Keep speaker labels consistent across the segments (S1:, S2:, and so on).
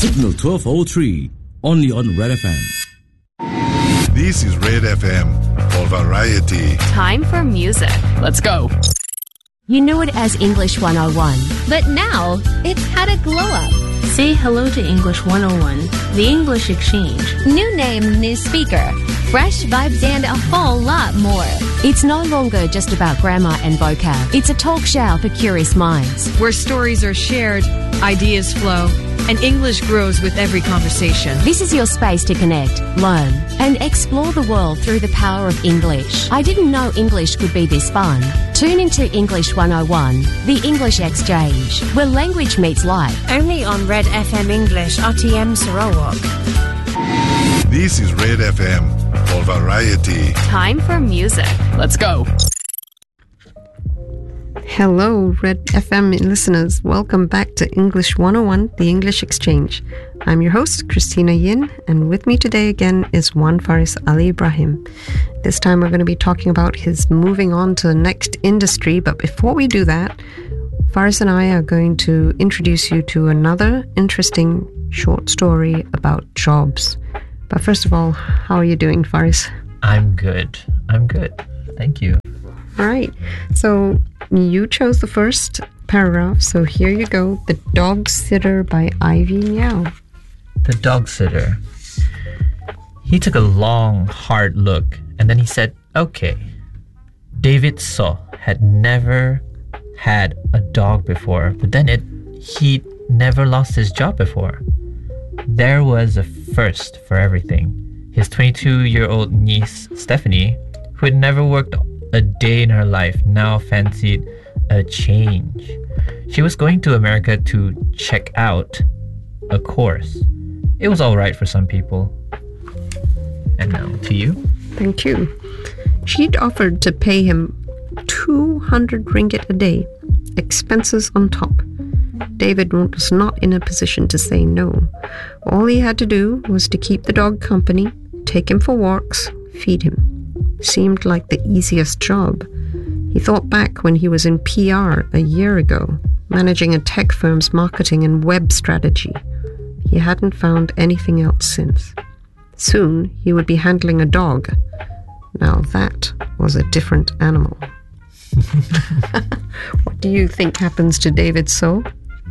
S1: Signal 1203, only on Red FM.
S2: This is Red FM for variety.
S3: Time for music. Let's go.
S4: You knew it as English 101, but now it's had a glow up.
S5: Say hello to English 101, the English exchange.
S4: New name, new speaker, fresh vibes and a whole lot more. It's no longer just about grammar and vocab. It's a talk show for curious minds.
S6: Where stories are shared, ideas flow, and English grows with every conversation.
S4: This is your space to connect, learn, and explore the world through the power of English. I didn't know English could be this fun. Tune into English 101, the English exchange, where language meets life.
S5: Only on Red FM English, RTM Sarawak.
S2: This is Red FM for variety.
S3: Time for music. Let's go.
S7: Hello, Red FM listeners. Welcome back to English 101, the English Exchange. I'm your host, Christina Yin, and with me today again is Wan Faris Ali Ibrahim. This time we're going to be talking about his moving on to the next industry, but before we do that, Faris and I are going to introduce you to another interesting short story about jobs. But first of all, how are you doing, Faris?
S8: I'm good. Thank you.
S7: All right. So you chose the first paragraph. So here you go. The Dog Sitter by Ivy Miao.
S8: The dog sitter. He took a long, hard look and then he said, okay. David So had never had a dog before, but then he'd never lost his job before. There was a first for everything. His 22-year-old niece, Stephanie, who had never worked a day in her life, now fancied a change. She was going to America to check out a course. It was all right for some people. And now to you.
S7: Thank you. She'd offered to pay him 200 ringgit a day, expenses on top. David was not in a position to say no. All he had to do was to keep the dog company, take him for walks, feed him. Seemed like the easiest job. He thought back when he was in PR a year ago, managing a tech firm's marketing and web strategy. He hadn't found anything else since. Soon, he would be handling a dog. Now that was a different animal. What do you think happens to David So?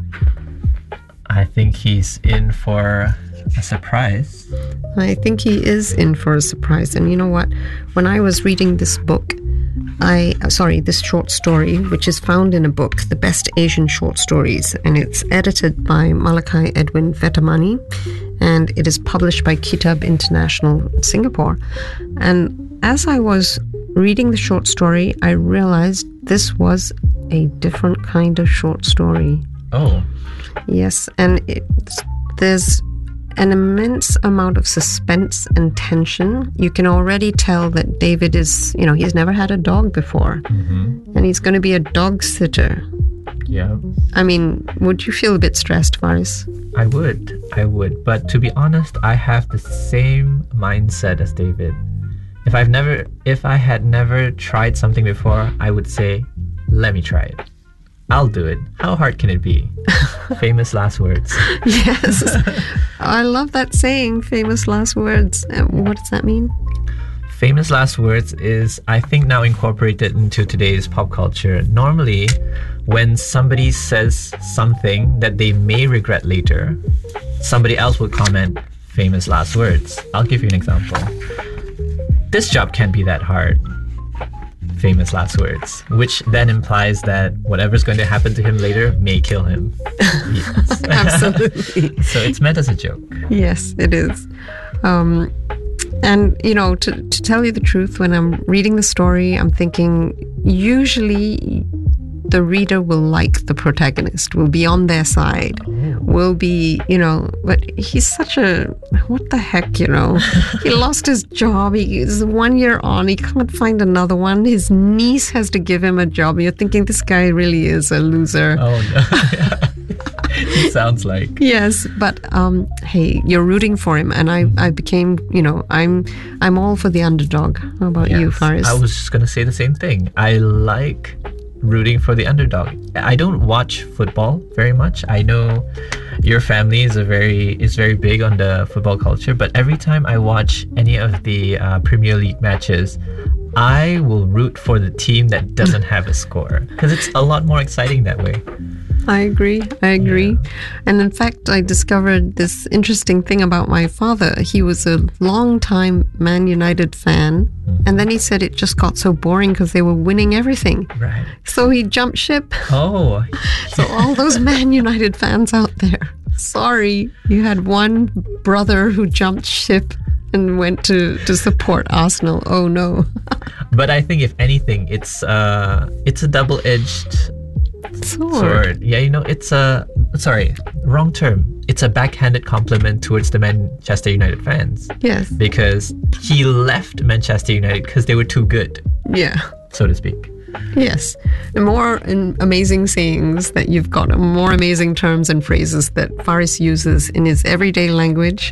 S8: I think he's in for a surprise.
S7: I think he is in for a surprise. And you know what? When I was reading this book, this short story, which is found in a book, The Best Asian Short Stories, and it's edited by Malakai Edwin Vetamani, and it is published by Kitab International Singapore. And as I was reading the short story, I realized this was a different kind of short story.
S8: Oh.
S7: Yes, and there's an immense amount of suspense and tension. You can already tell that David is, he's never had a dog before.
S8: Mm-hmm.
S7: And he's going to be a dog sitter.
S8: Yeah.
S7: I mean, would you feel a bit stressed, Faris?
S8: I would. But to be honest, I have the same mindset as David. If I had never tried something before, I would say, let me try it. I'll do it. How hard can it be? Famous last words.
S7: Yes. I love that saying, famous last words. What does that mean?
S8: Famous last words is, I think, now incorporated into today's pop culture. Normally, when somebody says something that they may regret later, somebody else would comment, famous last words. I'll give you an example. This job can't be that hard. Famous last words, which then implies that whatever's going to happen to him later may kill him. Yes.
S7: Absolutely.
S8: So it's meant as a joke.
S7: Yes, it is. And, to tell you the truth, when I'm reading the story, I'm thinking usually the reader will like the protagonist, will be on their side, will be, but he's such a, what the heck, He lost his job. He's 1 year on. He can't find another one. His niece has to give him a job. You're thinking this guy really is a loser.
S8: Oh, no. It sounds like.
S7: Yes, but hey, you're rooting for him, and I became, I'm all for the underdog. How about you, Faris?
S8: I was just going to say the same thing. I like rooting for the underdog. I don't watch football very much. I know your family is very big on the football culture, but every time I watch any of the Premier League matches, I will root for the team that doesn't have a score because it's a lot more exciting that way.
S7: I agree. And in fact, I discovered this interesting thing about my father. He was a long-time Man United fan, and then he said it just got so boring because they were winning everything.
S8: Right.
S7: So he jumped ship.
S8: Oh.
S7: So all those Man United fans out there, sorry, you had one brother who jumped ship and went to support Arsenal. Oh no.
S8: But I think if anything, it's a double-edged sword. Yeah, it's wrong term. It's a backhanded compliment towards the Manchester United fans.
S7: Yes.
S8: Because he left Manchester United because they were too good.
S7: Yeah.
S8: So to speak.
S7: Yes. The more amazing sayings that you've got, more amazing terms and phrases that Faris uses in his everyday language.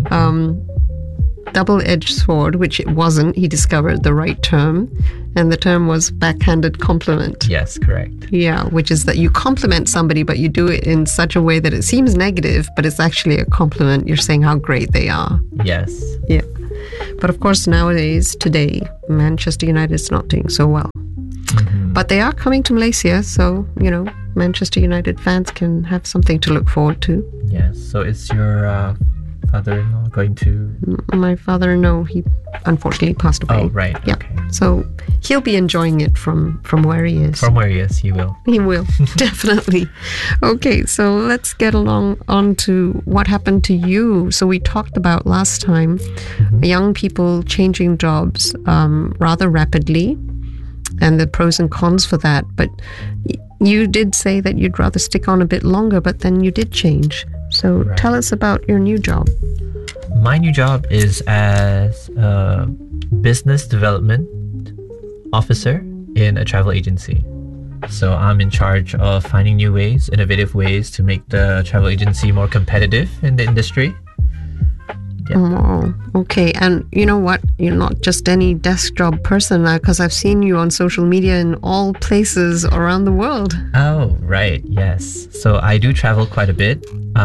S7: Double-edged sword, which it wasn't. He discovered the right term, and the term was backhanded compliment.
S8: Yes, correct.
S7: Yeah, which is that you compliment somebody, but you do it in such a way that it seems negative, but it's actually a compliment. You're saying how great they are.
S8: Yes.
S7: Yeah. But of course, today, Manchester United is not doing so well. But they are coming to Malaysia, so, Manchester United fans can have something to look forward to.
S8: Yes. So is your father-in-law going to...
S7: My father, no, he unfortunately passed away.
S8: Oh, right.
S7: Yeah.
S8: Okay.
S7: So he'll be enjoying it from where he is.
S8: From where he is, he will.
S7: He will, definitely. Okay, so let's get on to what happened to you. So we talked about last time young people changing jobs rather rapidly and the pros and cons for that. But you did say that you'd rather stick on a bit longer, but then you did change. So tell us about your new job.
S8: My new job is as a business development officer in a travel agency. So I'm in charge of finding new ways, innovative ways to make the travel agency more competitive in the industry. Yeah.
S7: Oh, okay. And you know what? You're not just any desk job person now, because I've seen you on social media in all places around the world.
S8: Oh, right. Yes. So I do travel quite a bit.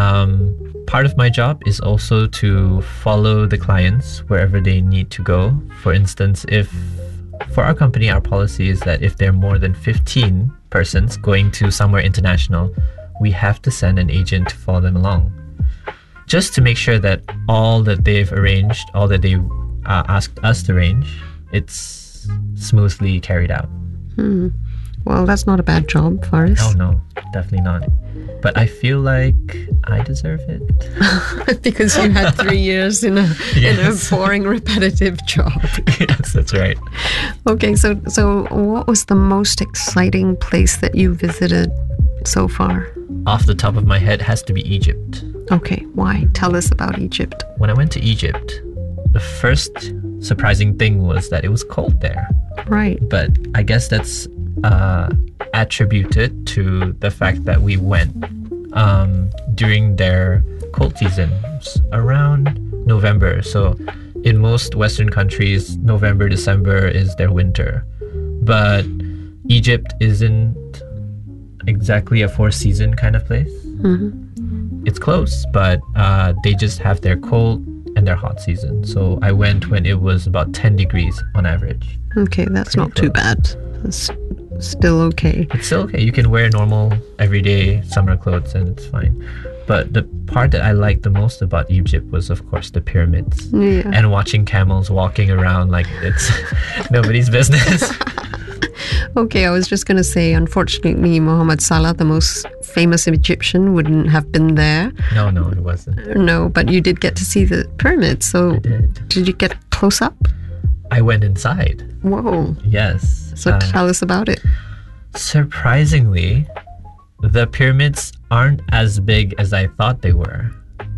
S8: Part of my job is also to follow the clients wherever they need to go. For instance, for our company, our policy is that if there are more than 15 persons going to somewhere international, we have to send an agent to follow them along. Just to make sure that all that they've arranged, all that they asked us to arrange, it's smoothly carried out.
S7: Well, that's not a bad job, Faris.
S8: Oh, no, definitely not. But I feel like I deserve it.
S7: Because you had 3 years in a boring, repetitive job.
S8: Yes, that's right.
S7: Okay, so what was the most exciting place that you visited so far?
S8: Off the top of my head, has to be Egypt.
S7: Okay, why? Tell us about Egypt.
S8: When I went to Egypt, the first surprising thing was that it was cold there.
S7: Right.
S8: But I guess that's attributed to the fact that we went during their cold seasons around November. So in most Western countries, November, December is their winter. But Egypt isn't exactly a four-season kind of place. It's close, but they just have their cold and their hot season. So I went when it was about 10 degrees on average.
S7: Okay, that's not too bad. That's still okay.
S8: It's still okay. You can wear normal, everyday summer clothes and it's fine. But the part that I liked the most about Egypt was, of course, the pyramids.
S7: Yeah.
S8: And watching camels walking around like it's nobody's business.
S7: Okay, I was just going to say, unfortunately, Muhammad Salah, the most famous Egyptian, wouldn't have been there.
S8: No, it wasn't.
S7: No, but you did get to see the pyramids. So
S8: I did.
S7: Did you get close up?
S8: I went inside.
S7: Whoa.
S8: Yes.
S7: So tell us about it.
S8: Surprisingly, the pyramids aren't as big as I thought they were.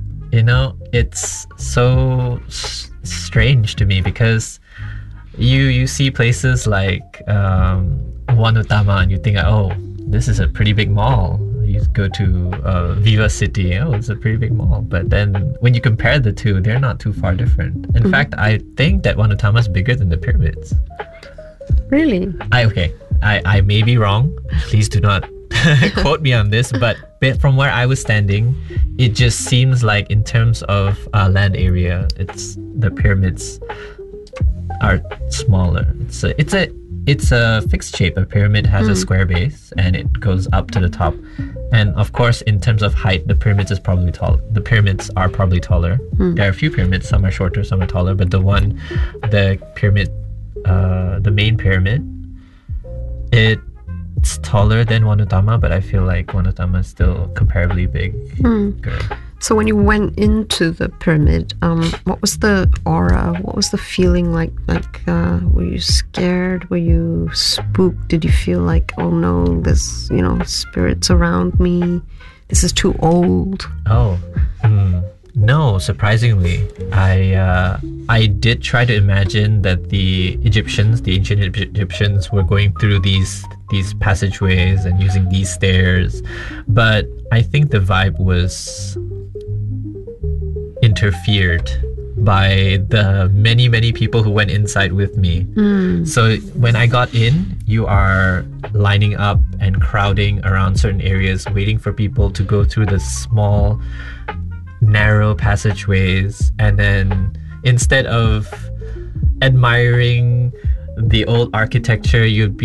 S8: It's so strange to me because you see places like One Utama and you think, oh, this is a pretty big mall. You go to Viva City, oh, it's a pretty big mall. But then when you compare the two, they're not too far different. In fact, I think that One Utama is bigger than the pyramids.
S7: Really?
S8: I may be wrong. Please do not quote me on this, but from where I was standing, it just seems like in terms of land area, the pyramids are smaller. It's a fixed shape. A pyramid has a square base and it goes up to the top. And of course, in terms of height, the pyramids are probably taller. There are a few pyramids, some are shorter, some are taller, but the main pyramid, it's taller than Wanutama, but I feel like Wanutama is still comparably big.
S7: So when you went into the pyramid, what was the aura? What was the feeling like? Were you scared? Were you spooked? Did you feel like, oh no, there's spirits around me? This is too old.
S8: No, surprisingly, I did try to imagine that the ancient Egyptians were going through these passageways and using these stairs, but I think the vibe was interfered by the many people who went inside with me. So when I got in, you are lining up and crowding around certain areas, waiting for people to go through the small narrow passageways, and then instead of admiring the old architecture, you'd be